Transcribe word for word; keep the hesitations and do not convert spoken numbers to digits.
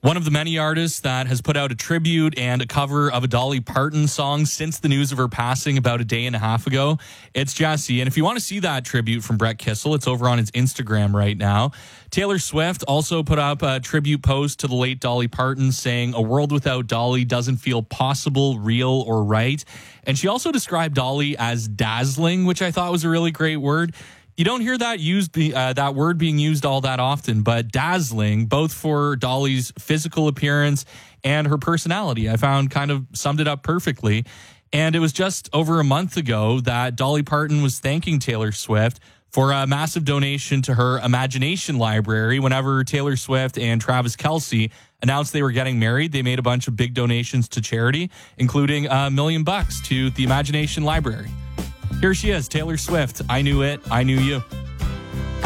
One of the many artists that has put out a tribute and a cover of a Dolly Parton song since the news of her passing about a day and a half ago. It's Jessie. And if you want to see that tribute from Brett Kissel, it's over on his Instagram right now. Taylor Swift also put up a tribute post to the late Dolly Parton saying, "A world without Dolly doesn't feel possible, real, or right." And she also described Dolly as dazzling, which I thought was a really great word. You don't hear that used, uh, that word being used all that often, but dazzling, both for Dolly's physical appearance and her personality, I found kind of summed it up perfectly. And it was just over a month ago that Dolly Parton was thanking Taylor Swift for a massive donation to her Imagination Library. Whenever Taylor Swift and Travis Kelce announced they were getting married, they made a bunch of big donations to charity, including a million bucks to the Imagination Library. Here she is, Taylor Swift. I knew it. I knew you.